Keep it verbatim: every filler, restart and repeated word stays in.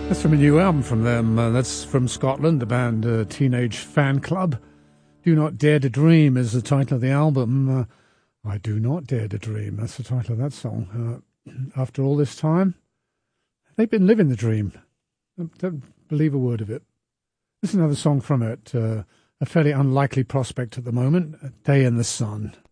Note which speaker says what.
Speaker 1: That's from a new album from them. Uh, that's from Scotland, the band uh, Teenage Fan Club. Do Not Dare to Dream is the title of the album. Uh, I Do Not Dare to Dream. That's the title of that song. Uh, after all this time, they've been living the dream. Don't, don't believe a word of it. This is another song from it. Uh, a fairly unlikely prospect at the moment. A Day in the Sun.